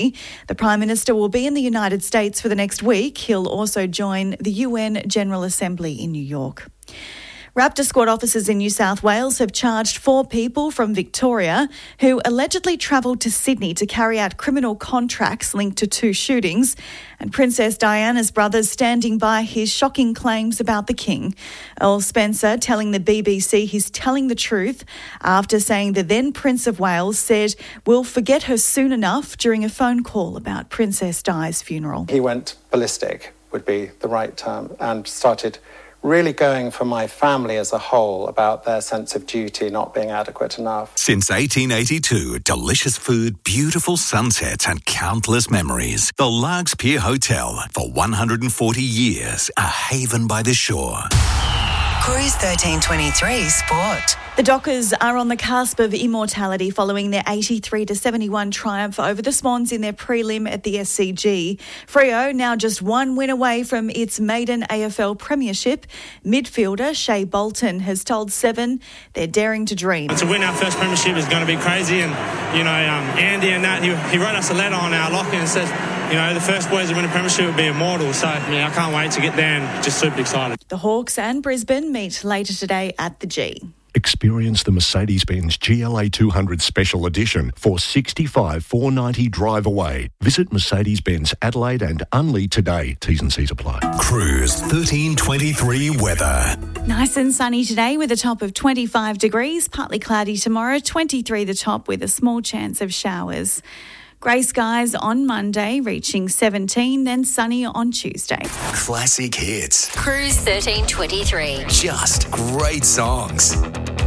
The Prime Minister will be in the United States for the next week. He'll also join the UN General Assembly in New York. Raptor Squad officers in New South Wales have charged 4 people from Victoria who allegedly travelled to Sydney to carry out criminal contracts linked to 2 shootings, and Princess Diana's brothers standing by his shocking claims about the King. Earl Spencer telling the BBC he's telling the truth after saying the then Prince of Wales said we'll forget her soon enough during a phone call about Princess Di's funeral. He went ballistic, would be the right term, and started really going for my family as a whole about their sense of duty not being adequate enough. Since 1882, delicious food, beautiful sunsets and countless memories. The Largs Pier Hotel, for 140 years, a haven by the shore. Cruise 1323 Sport. The Dockers are on the cusp of immortality following their 83-71 triumph over the Swans in their prelim at the SCG. Freo now just 1 win away from its maiden AFL premiership. Midfielder Shea Bolton has told Seven they're daring to dream. To win our first premiership is going to be crazy, and Andy and that, he wrote us a letter on our locker and said, the first boys to win a premiership would be immortal. So I can't wait to get there and just super excited. The Hawks and Brisbane meet later today at the G. Experience the Mercedes-Benz GLA 200 Special Edition for $65,490 drive away. Visit Mercedes-Benz Adelaide and Unley today. T's and C's apply. Cruise 1323 weather. Nice and sunny today with a top of 25 degrees. Partly cloudy tomorrow, 23 the top with a small chance of showers. Grey skies on Monday, reaching 17, then sunny on Tuesday. Classic hits. Cruise 1323. Just great songs.